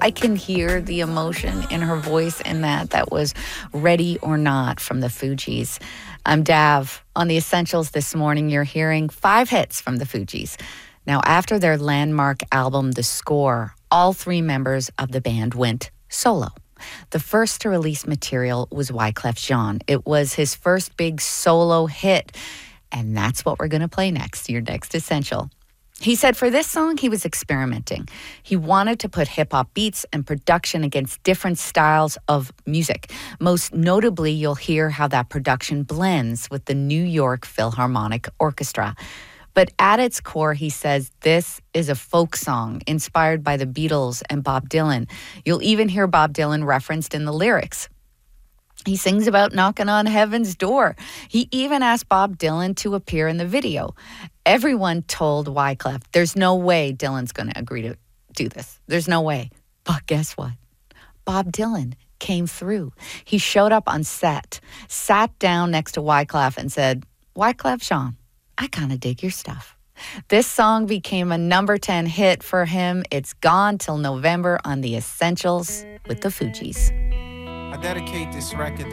I can hear the emotion in her voice in that. That was Ready or Not from the Fugees. I'm Dav. On The Essentials this morning, you're hearing 5 hits from the Fugees. Now, after their landmark album, The Score, all 3 members of the band went solo. The first to release material was Wyclef Jean. It was his first big solo hit, and that's what we're going to play next, your next Essential. He said for this song, he was experimenting. He wanted to put hip-hop beats and production against different styles of music. Most notably, you'll hear how that production blends with the New York Philharmonic Orchestra. But at its core, he says this is a folk song inspired by the Beatles and Bob Dylan. You'll even hear Bob Dylan referenced in the lyrics. He sings about knocking on heaven's door. He even asked Bob Dylan to appear in the video. Everyone told Wyclef, there's no way Dylan's going to agree to do this. There's no way. But guess what? Bob Dylan came through. He showed up on set, sat down next to Wyclef and said, Wyclef Jean, I kind of dig your stuff. This song became a number 10 hit for him. It's gone till November on The Essentials with the Fugees. I dedicate this record